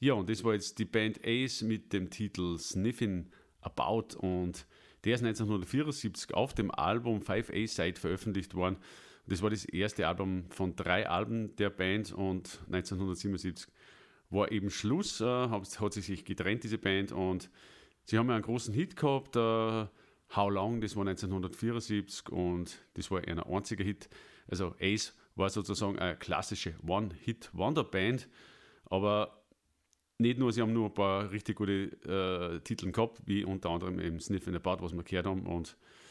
Ja, und das war jetzt die Band Ace mit dem Titel Sniffin' About, und der ist 1974 auf dem Album 5A-Side veröffentlicht worden. Das war das erste Album von 3 Alben der Band, und 1977 war eben Schluss, hat sich getrennt, diese Band, und sie haben ja einen großen Hit gehabt, How Long, das war 1974, und das war ein einziger Hit. Also Ace war sozusagen eine klassische One-Hit-Wonder-Band, aber nicht nur, sie haben nur ein paar richtig gute Titel gehabt, wie unter anderem eben Sniffin' About, was wir gehört haben, und